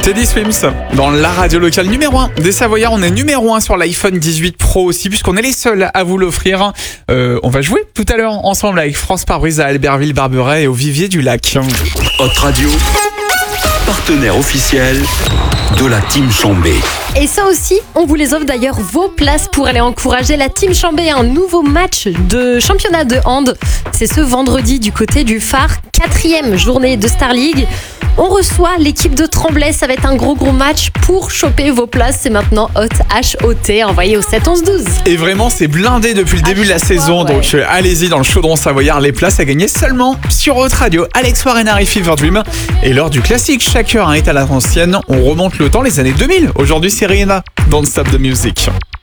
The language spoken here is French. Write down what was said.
Teddy Swims dans la radio locale numéro 1 des Savoyards. On est numéro 1 sur l'iPhone 18 Pro aussi, puisqu'on est les seuls à vous l'offrir. On va jouer tout à l'heure ensemble avec France Pare-Brise à Albertville-Barberet et au Vivier du Lac. Hot Radio, partenaire officiel de la Team Chambé. Et ça aussi, on vous les offre d'ailleurs vos places pour aller encourager la Team Chambé à un nouveau match de championnat de hand. C'est ce vendredi du côté du Phare, 4e journée de Star League. On reçoit l'équipe de Tremblay, ça va être un gros match. Pour choper vos places, c'est maintenant HOT, envoyé au 7 11 12. Et vraiment, c'est blindé depuis le début de la saison, ouais. donc allez-y dans le chaudron savoyard, les places à gagner seulement sur Hot Radio. Alex Warren, Harry Fever Dream. Et lors du classique Shaker est à l'ancienne, on remonte le temps, les années 2000. Aujourd'hui, c'est Rihanna, Don't Stop the Music.